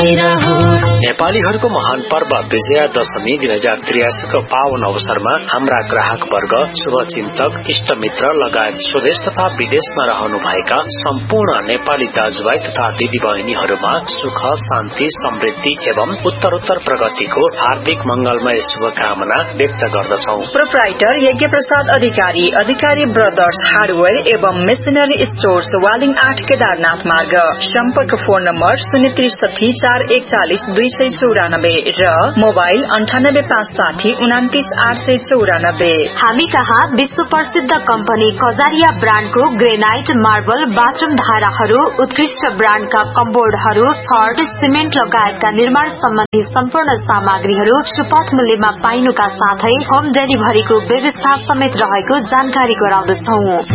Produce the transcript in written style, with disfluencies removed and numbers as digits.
नेपालीहरूको महान पर्व विजयादशमी 2083 को पावन अवसरमा हाम्रा ग्राहक वर्ग, शुभचिन्तक, इष्टमित्र लगायत स्वदेश तथा विदेशमा रहनुभएका सम्पूर्ण नेपाली दाजुभाइ तथा दिदीबहिनीहरूमा सुख, शान्ति, समृद्धि एवं उत्तरोत्तर प्रगतिको हार्दिक मंगलमय शुभकामना व्यक्त गर्दछौ। प्रोप्राइटर यज्ञ प्रसाद अधिकारी, अधिकारी ब्रदर्स हार्डवेयर एवं मेसिनरी स्टोर्स, वालिङ 8 केदारनाथ मार्ग। सम्पर्क फोन नम्बर 063 441 294 र मोबाइल 98 560 29 894। हामी कहाँ विश्व प्रसिद्ध कम्पनी कजारिया ब्रान्डको ग्रेनाइट, मार्बल, बाथरूम धाराहरू, उत्कृष्ट ब्रान्डका कम्बोर्डहरू, छड, सिमेन्ट लगायतका निर्माण सम्बन्धी सम्पूर्ण सामग्रीहरू सुपथ मूल्यमा पाइनुका साथै होम डेलिभरीको व्यवस्था समेत रहेको जानकारी गराउँदछौ।